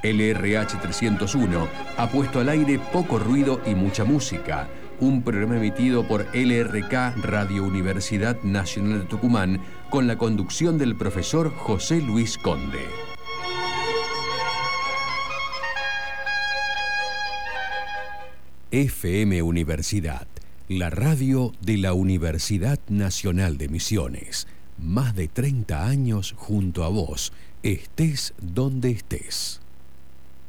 LRH 301 ha puesto al aire Poco Ruido y Mucha Música, un programa emitido por LRK Radio Universidad Nacional de Tucumán con la conducción del profesor José Luis Conde. FM Universidad, la radio de la Universidad Nacional de Misiones. Más de 30 años junto a vos, estés donde estés.